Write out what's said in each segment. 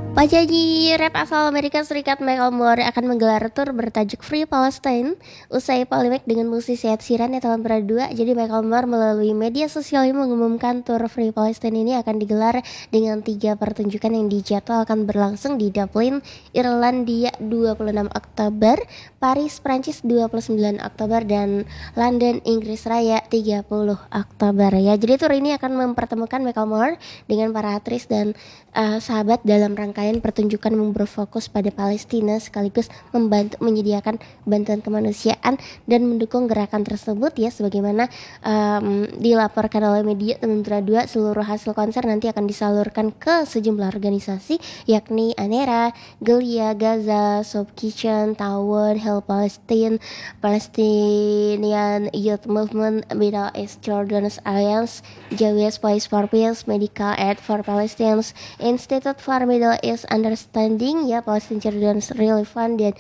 Penyanyi rap asal Amerika Serikat Macklemore akan menggelar tur bertajuk Free Palestine usai polemik dengan musisi Ed Sheeran di tahun berdua. Jadi Macklemore melalui media sosialnya mengumumkan tur Free Palestine ini akan digelar dengan 3 pertunjukan yang dijadwalkan berlangsung di Dublin, Irlandia 26 Oktober, Paris, Prancis 29 Oktober, dan London, Inggris Raya 30 Oktober ya. Jadi tur ini akan mempertemukan Macklemore dengan para aktris dan sahabat dalam rangkaian pertunjukan yang berfokus pada Palestina sekaligus membantu menyediakan bantuan kemanusiaan dan mendukung gerakan tersebut ya, sebagaimana dilaporkan oleh media Sementara 2. Seluruh hasil konser nanti akan disalurkan ke sejumlah organisasi yakni ANERA, Gelia, Gaza, Soup Kitchen, Tower, Help Palestine, Palestinian Youth Movement, Middle East Children's Alliance, Jewish Voice for Peace, Medical Aid for Palestinians, Institute for Middle East Understanding ya, Palestine Children's Relief Fund, dan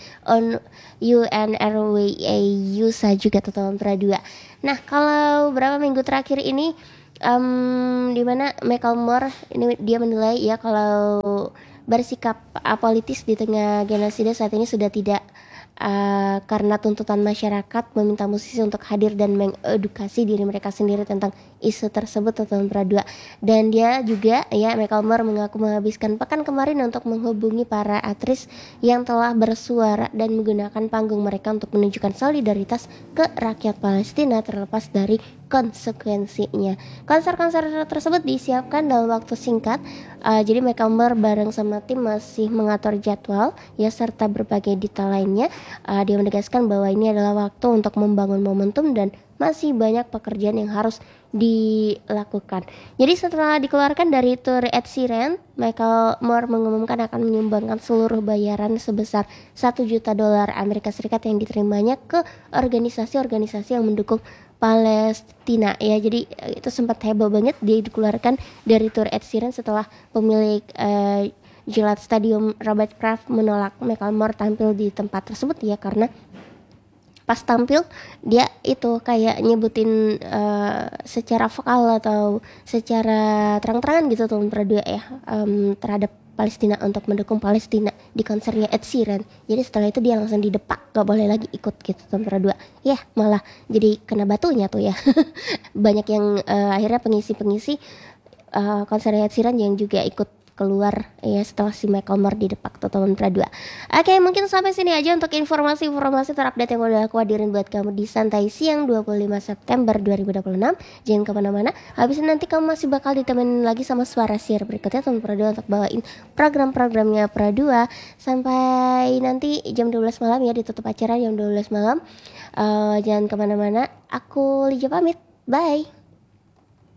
UNRWA USA juga tahun 2. Nah, kalau berapa minggu terakhir ini dimana Macklemore ini dia menilai ya kalau bersikap apolitis di tengah genosida saat ini sudah tidak karena tuntutan masyarakat meminta musisi untuk hadir dan mengedukasi diri mereka sendiri tentang isu tersebut tahun 2. Dan dia juga ya, Macklemore mengaku menghabiskan pekan kemarin untuk menghubungi para aktris yang telah bersuara dan menggunakan panggung mereka untuk menunjukkan solidaritas ke rakyat Palestina terlepas dari konsekuensinya. Konser-konser tersebut disiapkan dalam waktu singkat. Jadi Macklemore bareng sama tim masih mengatur jadwal ya, serta berbagai detail lainnya. Dia menegaskan bahwa ini adalah waktu untuk membangun momentum dan masih banyak pekerjaan yang harus dilakukan. Jadi setelah dikeluarkan dari tour Ed Sheeran, Macklemore mengumumkan akan menyumbangkan seluruh bayaran sebesar $1 juta Amerika Serikat yang diterimanya ke organisasi-organisasi yang mendukung Palestina ya. Jadi itu sempat heboh banget dia dikeluarkan dari tour Ed Sheeran setelah pemilik Gillette Stadium Robert Kraft menolak Macklemore tampil di tempat tersebut ya, karena pas tampil dia itu kayak nyebutin secara vokal atau secara terang-terangan gitu tahun berdua ya, terhadap Palestina, untuk mendukung Palestina di konsernya Ed Sheeran. Jadi setelah itu dia langsung didepak, gak boleh lagi ikut gitu tahun berdua ya, malah jadi kena batunya tuh ya. Banyak yang akhirnya pengisi konser Ed Sheeran yang juga ikut keluar ya setelah si Macklemore di depak tahun 2. Oke, mungkin sampai sini aja untuk informasi-informasi terupdate yang udah aku hadirin buat kamu di Santai Siang 25 September 2026. Jangan kemana-mana, habis nanti kamu masih bakal ditemenin lagi sama suara siar berikutnya tahun 2 untuk bawain program-programnya Pro 2 sampai nanti jam 12 malam ya, ditutup acara jam 12 malam. Jangan kemana-mana, aku Lija pamit, bye.